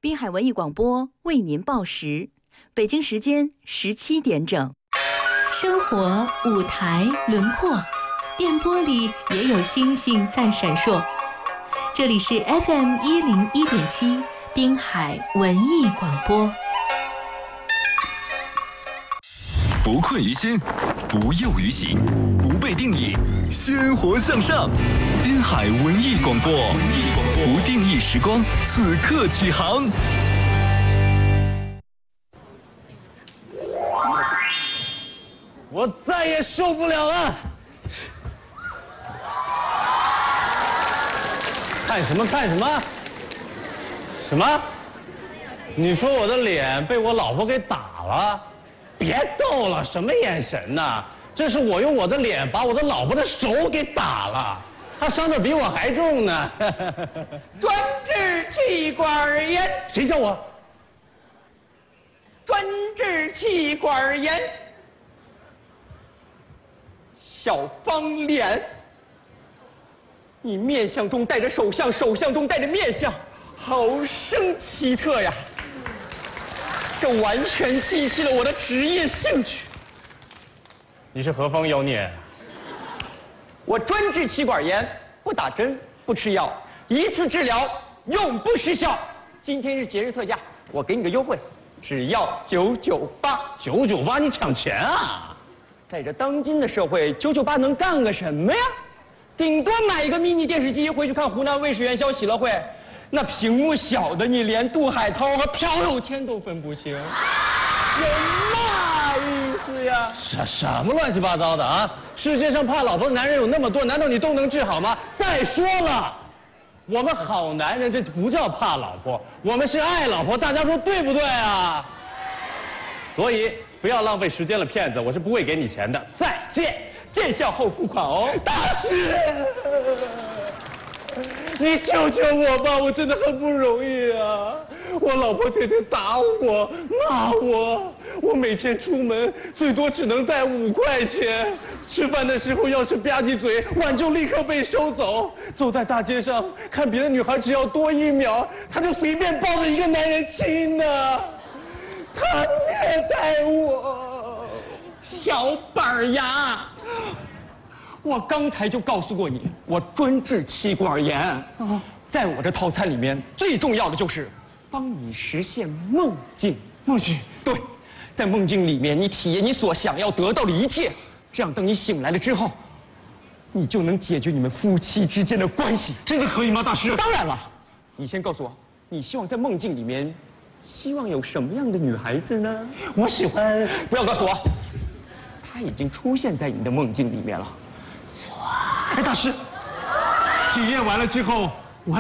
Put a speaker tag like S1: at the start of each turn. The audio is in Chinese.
S1: 滨海文艺广播为您报时，北京时间17点整。生活舞台轮廓，电波里也有星星在闪烁。这里是 FM 101.7滨海文艺广播。
S2: 不困于心，不囿于行，不被定义，鲜活向上。滨海文艺广播，不定义时光，此刻起航。
S3: 我再也受不了了！看什么看什么？什么？你说我的脸被我老婆给打了？别逗了，什么眼神呢？这是我用我的脸把我的老婆的手给打了，她伤得比我还重呢。
S4: 专治气管炎。
S3: 谁叫我？
S4: 专治气管炎。小方脸，你面相中带着手相，手相中带着面相，好生奇特呀！这完全激起了我的职业兴趣。
S3: 你是何方妖孽？
S4: 我专治气管炎，不打针，不吃药，一次治疗，永不失效。今天是节日特价，我给你个优惠，只要998。
S3: 998，你抢钱啊？
S4: 在这当今的社会，998能干个什么呀？顶多买一个迷你电视机回去看湖南卫视元宵喜乐会，那屏幕小的你连杜海涛和朴有天都分不清，有嘛意思呀？
S3: 什么乱七八糟的啊！世界上怕老婆的男人有那么多，难道你都能治好吗？再说了，我们好男人这不叫怕老婆，我们是爱老婆，大家说对不对啊？所以不要浪费时间了，骗子，我是不会给你钱的。再见，
S4: 见效后付款哦。
S3: 大师，你救救我吧，我真的很不容易啊！我老婆天天打我、骂我，我每天出门最多只能带5块钱，吃饭的时候要是吧唧嘴，碗就立刻被收走。走在大街上看别的女孩，只要多1秒，她就随便抱着一个男人亲呢。他虐待我，
S4: 小板牙！我刚才就告诉过你，我专治气管炎啊。在我这套餐里面，最重要的就是帮你实现梦境。
S3: 梦境？
S4: 对，在梦境里面，你体验你所想要得到的一切，这样等你醒来了之后，你就能解决你们夫妻之间的关系。
S3: 真的可以吗，大师？
S4: 当然了，你先告诉我，你希望在梦境里面。希望有什么样的女孩子呢？
S3: 我喜欢。
S4: 不要告诉我，她已经出现在你的梦境里面了。
S3: 哎，大师，体验完了之后，